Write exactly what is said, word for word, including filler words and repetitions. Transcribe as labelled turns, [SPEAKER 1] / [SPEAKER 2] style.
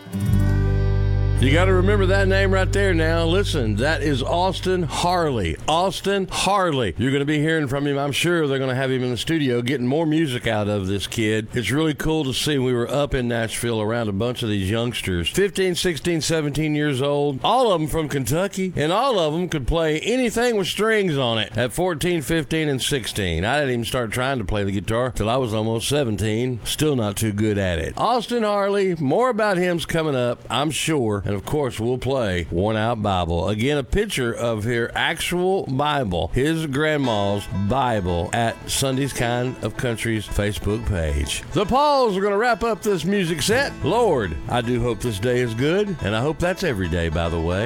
[SPEAKER 1] You got to remember that name right there now. Listen, that is Austin Harley. Austin Harley. You're going to be hearing from him. I'm sure they're going to have him in the studio getting more music out of this kid. It's really cool to see. We were up in Nashville around a bunch of these youngsters, fifteen, sixteen, seventeen years old, all of them from Kentucky, and all of them could play anything with strings on it at fourteen, fifteen, and sixteen. I didn't even start trying to play the guitar till I was almost seventeen. Still not too good at it. Austin Harley, more about him's coming up, I'm sure. And of course, we'll play Worn Out Bible. Again, a picture of her actual Bible, his grandma's Bible, at Sunday's Kind of Country's Facebook page. The Pauls are going to wrap up this music set. Lord, I do hope this day is good, and I hope that's every day, by the way.